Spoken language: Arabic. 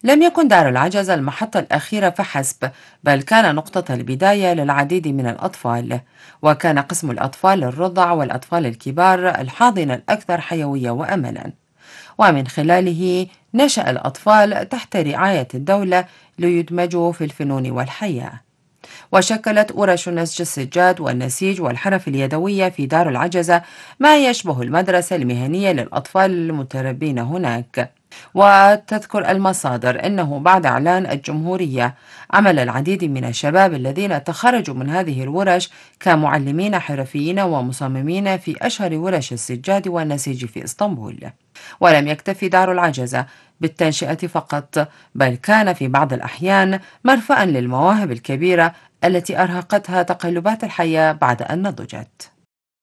لم يكن دار العجز المحطة الأخيرة فحسب، بل كان نقطة البداية للعديد من الأطفال، وكان قسم الأطفال للرضع والأطفال الكبار الحاضنة الأكثر حيوية وأملا، ومن خلاله نشأ الأطفال تحت رعاية الدولة ليدمجوا في الفنون والحياة. وشكلت ورش نسج السجاد والنسيج والحرف اليدوية في دار العجزة ما يشبه المدرسة المهنية للأطفال المتربين هناك. وتذكر المصادر أنه بعد إعلان الجمهورية عمل العديد من الشباب الذين تخرجوا من هذه الورش كمعلمين حرفيين ومصممين في أشهر ورش السجاد والنسيج في إسطنبول. ولم يكتفي دار العجزة بالتنشئة فقط، بل كان في بعض الأحيان مرفأ للمواهب الكبيرة التي أرهقتها تقلبات الحياة بعد أن نضجت.